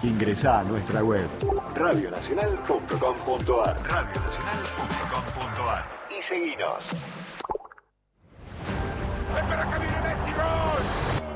Ingresá a nuestra web radionacional.com.ar y seguinos. ¡Espera que viene Messi! ¡Gol!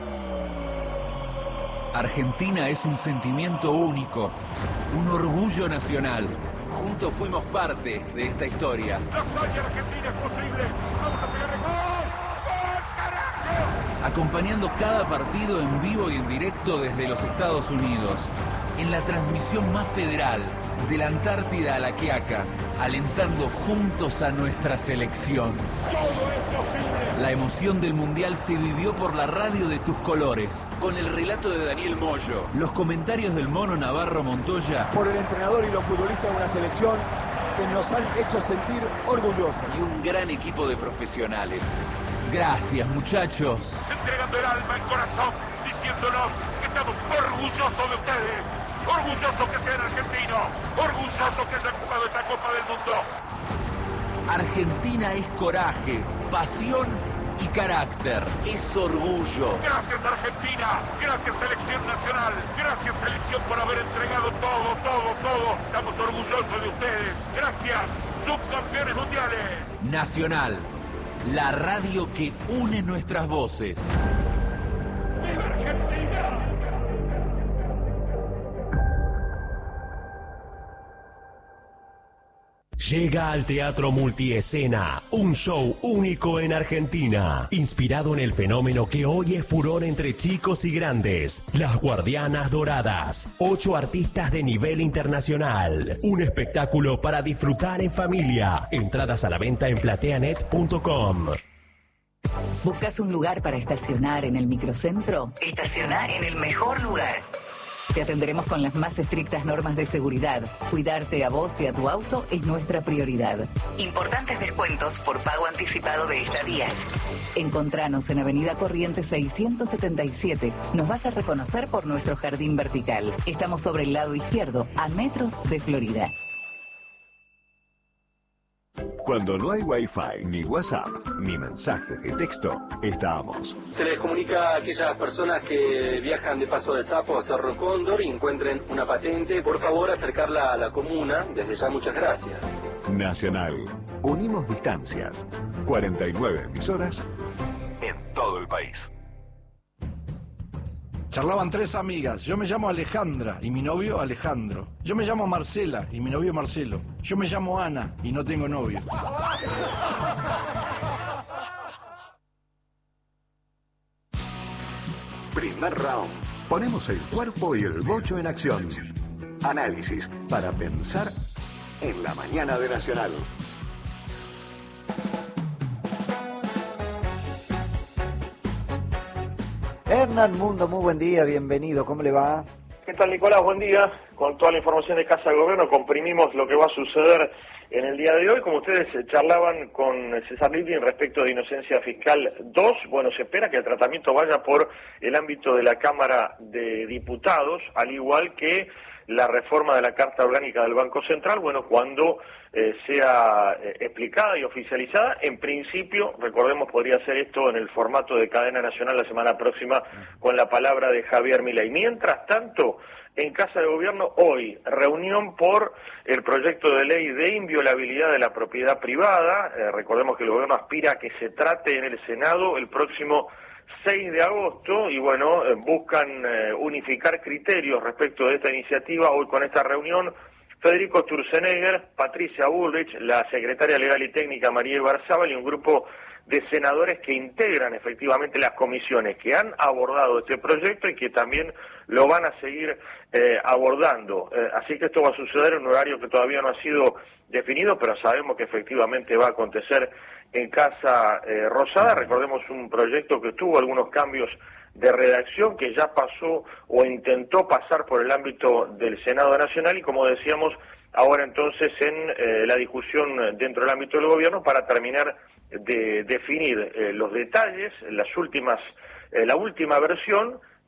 Argentina es un sentimiento único, un orgullo nacional. Juntos fuimos parte de esta historia. ¡La hazaña argentina es posible! ¡Vamos a pegar el gol! ¡Gol, carajo! Acompañando cada partido en vivo y en directo desde los Estados Unidos. En la transmisión más federal, de la Antártida a la Quiaca, alentando juntos a nuestra selección. ¡Todo es posible! La emoción del Mundial se vivió por la radio de tus colores, con el relato de Daniel Moyo, los comentarios del Mono Navarro Montoya, por el entrenador y los futbolistas de una selección que nos han hecho sentir orgullosos. Y un gran equipo de profesionales. Gracias, muchachos. Entregando el alma, el corazón, diciéndonos que estamos orgullosos de ustedes. Orgullosos que sean argentinos. Orgullosos que hayan jugado esta Copa del Mundo. Argentina es coraje, pasión y carácter. Es orgullo. Gracias, Argentina. Gracias, Selección Nacional. Gracias, Selección, por haber entregado todo. Estamos orgullosos de ustedes. Gracias, subcampeones mundiales. Nacional, la radio que une nuestras voces. ¡Viva Argentina! Llega al Teatro Multiescena, un show único en Argentina, inspirado en el fenómeno que hoy es furor entre chicos y grandes, Las Guardianas Doradas, 8 artistas de nivel internacional, un espectáculo para disfrutar en familia, entradas a la venta en plateanet.com. ¿Buscas un lugar para estacionar en el microcentro? Estaciona en el mejor lugar. Te atenderemos con las más estrictas normas de seguridad. Cuidarte a vos y a tu auto es nuestra prioridad. Importantes descuentos por pago anticipado de estadías. Encontranos en Avenida Corrientes 677. Nos vas a reconocer por nuestro jardín vertical. Estamos sobre el lado izquierdo, a metros de Florida. Cuando no hay Wi-Fi, ni WhatsApp, ni mensaje de texto, estamos. Se les comunica a aquellas personas que viajan de Paso de Sapo a Cerro Cóndor y encuentren una patente. Por favor, acercarla a la comuna. Desde ya, muchas gracias. Nacional. Unimos distancias. 49 emisoras en todo el país. Charlaban 3 amigas. Yo me llamo Alejandra y mi novio Alejandro. Yo me llamo Marcela y mi novio Marcelo. Yo me llamo Ana y no tengo novio. Primer round. Ponemos el cuerpo y el bocho en acción. Análisis para pensar en la mañana de Nacional. Hernán Mundo, muy buen día, bienvenido, ¿cómo le va? ¿Qué tal, Nicolás? Buen día. Con toda la información de Casa de Gobierno comprimimos lo que va a suceder en el día de hoy. Como ustedes charlaban con César Living respecto de Inocencia Fiscal 2, bueno, se espera que el tratamiento vaya por el ámbito de la Cámara de Diputados, al igual que la reforma de la Carta Orgánica del Banco Central, bueno, cuando sea explicada y oficializada, en principio, recordemos, podría ser esto en el formato de cadena nacional la semana próxima con la palabra de Javier Milei. Mientras tanto, en Casa de Gobierno hoy, reunión por el proyecto de ley de inviolabilidad de la propiedad privada. Recordemos que el gobierno aspira a que se trate en el Senado el próximo 6 de agosto y bueno, buscan unificar criterios respecto de esta iniciativa. Hoy con esta reunión, Federico Sturzenegger, Patricia Bullrich, la secretaria legal y técnica María Ibarzábal y un grupo de senadores que integran efectivamente las comisiones que han abordado este proyecto y que también lo van a seguir abordando. Así que esto va a suceder en un horario que todavía no ha sido definido, pero sabemos que efectivamente va a acontecer en Casa Rosada. Recordemos un proyecto que tuvo algunos cambios de redacción, que ya pasó o intentó pasar por el ámbito del Senado Nacional y, como decíamos, ahora entonces en la discusión dentro del ámbito del gobierno para terminar de definir los detalles, la última versión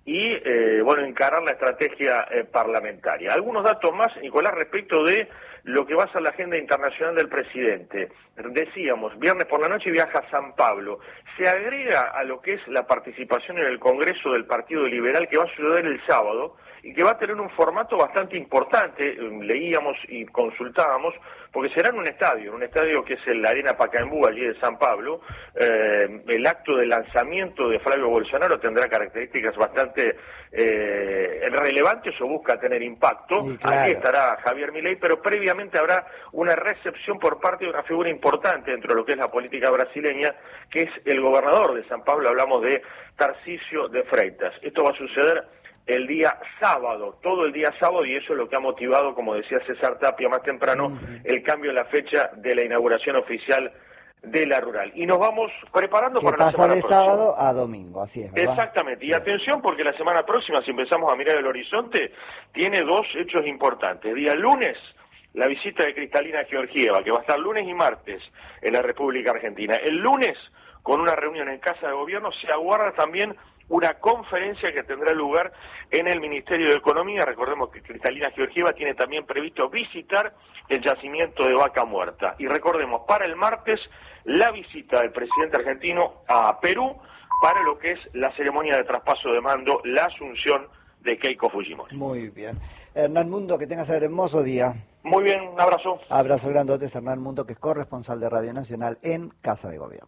y encarar la estrategia parlamentaria. Algunos datos más, Nicolás, respecto de lo que va a ser la agenda internacional del presidente. Decíamos, viernes por la noche viaja a San Pablo. Se agrega a lo que es la participación en el Congreso del Partido Liberal, que va a suceder el sábado, y que va a tener un formato bastante importante, leíamos y consultábamos, porque será en un estadio que es el Arena Pacaembu, allí de San Pablo. El acto de lanzamiento de Flavio Bolsonaro tendrá características bastante relevantes o busca tener impacto. Sí, claro. Aquí estará Javier Milei, pero previamente habrá una recepción por parte de una figura importante dentro de lo que es la política brasileña, que es el gobernador de San Pablo, hablamos de Tarcísio de Freitas. Esto va a suceder el día sábado, todo el día sábado, y eso es lo que ha motivado, como decía César Tapia más temprano, el cambio en la fecha de la inauguración oficial de la rural. Y nos vamos preparando para la semana próxima. Pasa de sábado a domingo, así es, ¿verdad? Exactamente, y atención porque la semana próxima, si empezamos a mirar el horizonte, tiene dos hechos importantes. Día lunes, la visita de Cristalina Georgieva, que va a estar lunes y martes en la República Argentina. El lunes, con una reunión en Casa de Gobierno, se aguarda también una conferencia que tendrá lugar en el Ministerio de Economía. Recordemos que Cristalina Georgieva tiene también previsto visitar el yacimiento de Vaca Muerta. Y recordemos, para el martes, la visita del presidente argentino a Perú para lo que es la ceremonia de traspaso de mando, la asunción de Keiko Fujimori. Muy bien. Hernán Mundo, que tengas un hermoso día. Muy bien, un abrazo. Abrazo grandote, Hernán Mundo, que es corresponsal de Radio Nacional en Casa de Gobierno.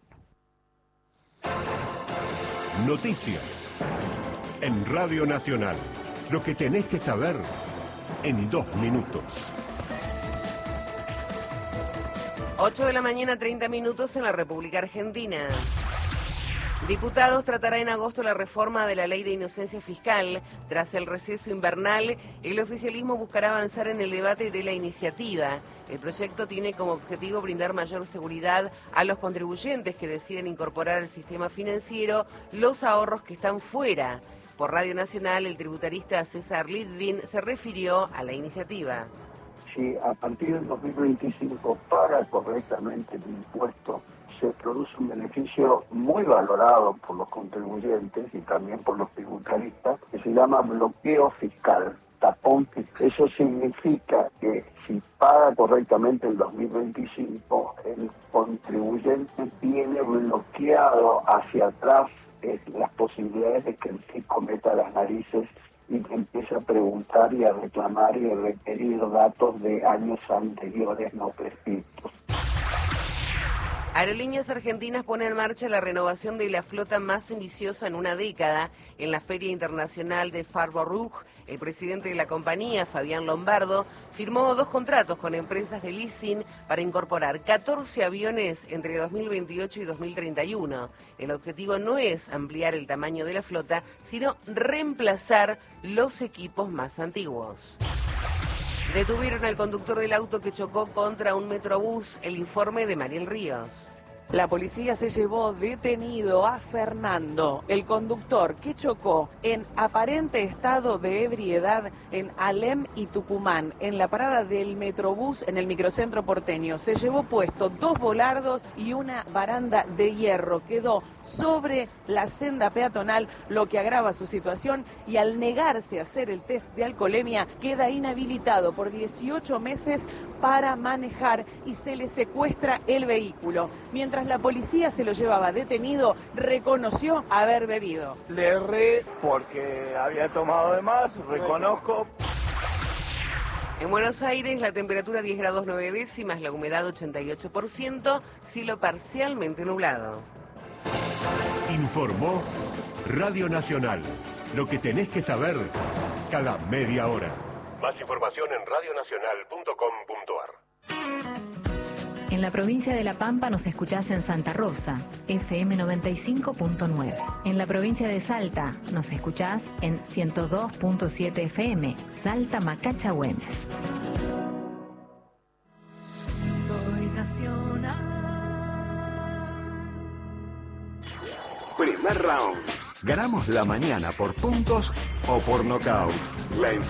Noticias en Radio Nacional. Lo que tenés que saber en 2 minutos. 8 de la mañana, 30 minutos en la República Argentina. Diputados tratará en agosto la reforma de la Ley de Inocencia Fiscal. Tras el receso invernal, el oficialismo buscará avanzar en el debate de la iniciativa. El proyecto tiene como objetivo brindar mayor seguridad a los contribuyentes que deciden incorporar al sistema financiero los ahorros que están fuera. Por Radio Nacional, el tributarista César Litvin se refirió a la iniciativa. Si a partir del 2025 paga correctamente el impuesto, se produce un beneficio muy valorado por los contribuyentes y también por los tributaristas, que se llama bloqueo fiscal, tapón fiscal. Eso significa que si paga correctamente el 2025, el contribuyente tiene bloqueado hacia atrás las posibilidades de que el FIC cometa las narices y empiece a preguntar y a reclamar y a requerir datos de años anteriores no prescritos. Aerolíneas Argentinas pone en marcha la renovación de la flota más ambiciosa en una década. En la Feria Internacional de Farnborough, el presidente de la compañía, Fabián Lombardo, firmó 2 contratos con empresas de leasing para incorporar 14 aviones entre 2028 y 2031. El objetivo no es ampliar el tamaño de la flota, sino reemplazar los equipos más antiguos. Detuvieron al conductor del auto que chocó contra un metrobús. El informe de Mariel Ríos. La policía se llevó detenido a Fernando, el conductor que chocó en aparente estado de ebriedad en Alem y Tucumán, en la parada del Metrobús en el microcentro porteño. Se llevó puesto 2 volardos y una baranda de hierro. Quedó sobre la senda peatonal, lo que agrava su situación, y al negarse a hacer el test de alcoholemia queda inhabilitado por 18 meses para manejar y se le secuestra el vehículo. Mientras la policía se lo llevaba detenido, reconoció haber bebido. Le erré porque había tomado de más, reconozco. En Buenos Aires la temperatura 10 grados 9 décimas, la humedad 88%, cielo parcialmente nublado. Informó Radio Nacional. Lo que tenés que saber cada media hora. Más información en radionacional.com.ar. En la provincia de La Pampa nos escuchás en Santa Rosa, FM 95.9. En la provincia de Salta nos escuchás en 102.7 FM, Salta Macacha Güemes. Soy nacional. Primer round. Ganamos la mañana por puntos o por nocaut. La